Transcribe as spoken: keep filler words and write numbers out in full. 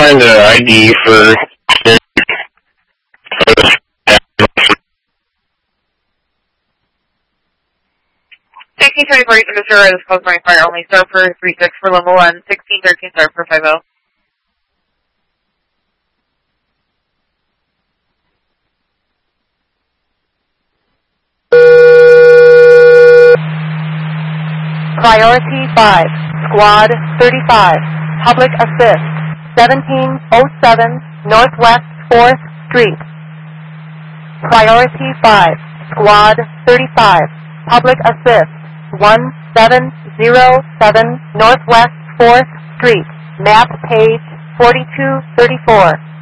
find the I D for... sixteen twenty-four, Mister Road is closed by fire only. Start for three six for level one. sixteen thirteen, start for five oh. Priority five, Squad thirty-five, Public Assist, seventeen oh seven Northwest fourth Street. Priority five, Squad thirty-five, Public Assist, one seven zero seven Northwest fourth Street, map page forty-two thirty-four.